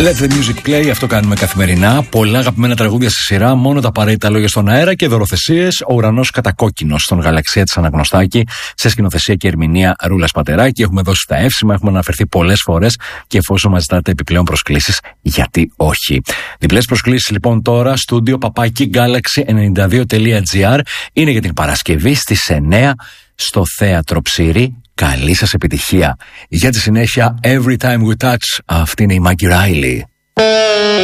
Let the music play, αυτό κάνουμε καθημερινά. Πολλά αγαπημένα τραγούδια στη σειρά, μόνο τα απαραίτητα λόγια στον αέρα και δωροθεσίες. Ο ουρανός κατακόκκινος στον Γαλαξία της Αναγνωστάκη, σε σκηνοθεσία και ερμηνεία Ρούλας Πατεράκη. Έχουμε δώσει τα εύσημα, έχουμε αναφερθεί πολλές φορές και εφόσον μας ζητάτε επιπλέον προσκλήσεις, γιατί όχι. Διπλές προσκλήσεις λοιπόν τώρα, στούντιο papaki-galaxy92.gr. Είναι για την Παρασκευή στις 9 στο Θέατρο Ψήρη. Καλή σας επιτυχία. Για τη συνέχεια, Every Time We Touch, αυτή είναι η Maggie Riley.